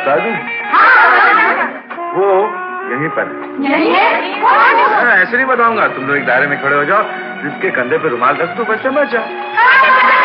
बता दूं? वो यहीं पर ऐसे नहीं बताऊंगा। तुम लोग एक दायरे में खड़े हो जाओ, जिसके कंधे पे रुमाल रख दो, बच्चा बचा।